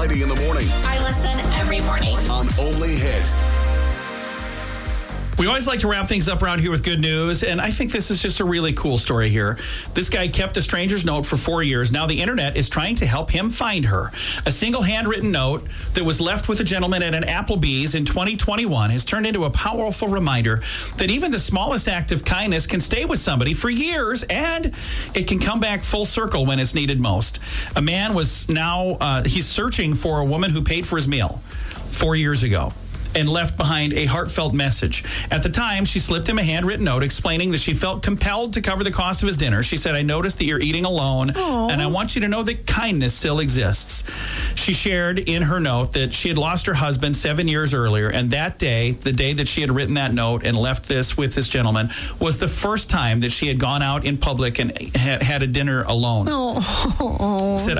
Heidi in the morning. I listen every morning. On Only Hit. We always like to wrap things up around here with good news, and I think this is just a really cool story here. This guy kept a stranger's note for 4 years. Now the internet is trying to help him find her. A single handwritten note that was left with a gentleman at an Applebee's in 2021 has turned into a powerful reminder that even the smallest act of kindness can stay with somebody for years, and it can come back full circle when it's needed most. A man was now, he's searching for a woman who paid for his meal 4 years ago and left behind a heartfelt message. At the time, she slipped him a handwritten note explaining that she felt compelled to cover the cost of his dinner. She said, "I noticed that you're eating alone, and I want you to know that kindness still exists." She shared in her note that she had lost her husband 7 years earlier, and that day, the day that she had written that note and left this with this gentleman, was the first time that she had gone out in public and had a dinner alone. Said,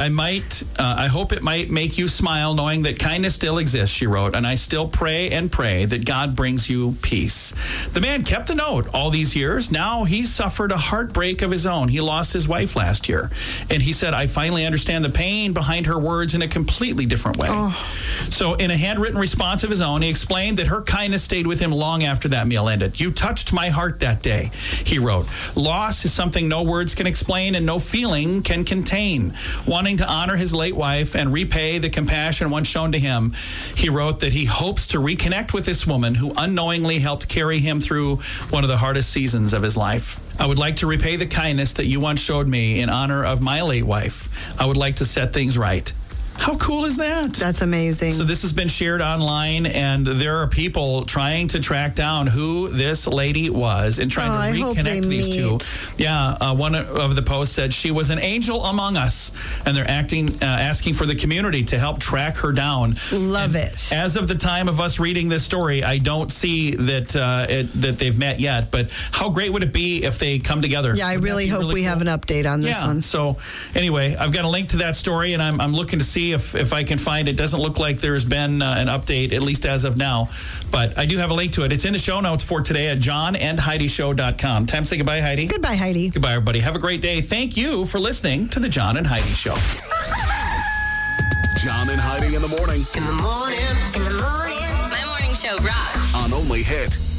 I hope it might make you smile knowing that kindness still exists, she wrote, and I still pray and pray that God brings you peace. The man kept the note all these years. Now he's suffered a heartbreak of his own. He lost his wife last year. And he said, I finally understand the pain behind her words in a completely different way. So in a handwritten response of his own, he explained that her kindness stayed with him long after that meal ended. You touched my heart that day, he wrote. Loss is something no words can explain and no feeling can contain. Wanting to honor his late wife and repay the compassion once shown to him, he wrote that he hopes to reconnect with this woman who unknowingly helped carry him through one of the hardest seasons of his life. I would like to repay the kindness that you once showed me in honor of my late wife. I would like to set things right. How cool is that? That's amazing. So this has been shared online, and there are people trying to track down who this lady was and trying to reconnect these two. Yeah, one of the posts said she was an angel among us, and they're asking for the community to help track her down. Love it. As of the time of us reading this story, I don't see that that they've met yet, but how great would it be if they come together? Yeah, I really hope we have an update on this one. So anyway, I've got a link to that story, and I'm looking to see if I can find it. Doesn't look like there's been an update, at least as of now. But I do have a link to it. It's in the show notes for today at johnandheidishow.com. Time to say goodbye, Heidi. Goodbye, Heidi. Goodbye, everybody. Have a great day. Thank you for listening to the John and Heidi Show. John and Heidi in the morning. In the morning. My morning show rocks. On Only Hit.